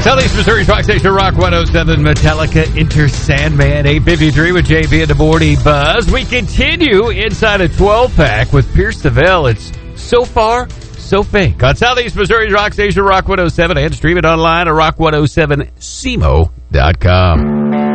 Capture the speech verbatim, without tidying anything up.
Southeast Missouri's Rock Station, Rock one oh seven, Metallica, Enter Sandman, eight fifty-three with J B and the Morning Buzz. We continue inside a twelve-pack with Pierce the Veil. It's So Far, So Fake on Southeast Missouri's Rock Station, Rock one oh seven, and stream it online at rock one oh seven C M O dot com.